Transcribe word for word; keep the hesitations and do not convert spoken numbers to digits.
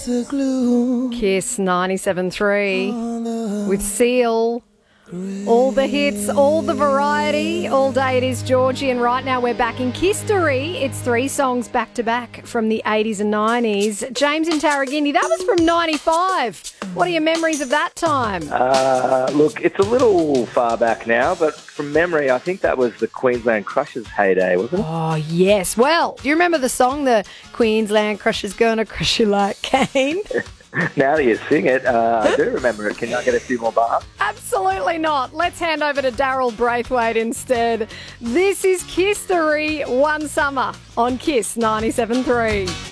Kiss ninety-seven point three with Seal. All the hits, all the variety. All day it is Georgie, and right now we're back in history. It's three songs back to back from the eighties and nineties. James in Tarragindi, that was from ninety-five. What are your memories of that time? Uh, look, it's a little far back now, but from memory, I think that was the Queensland Crushers' heyday, wasn't it? Oh, yes. Well, do you remember the song, the Queensland Crushers Gonna Crush You Like Cane? Now that you sing it, uh, I do remember it. Can I get a few more bars? Absolutely not. Let's hand over to Daryl Braithwaite instead. This is Kiss-tory, One Summer on Kiss ninety-seven point three.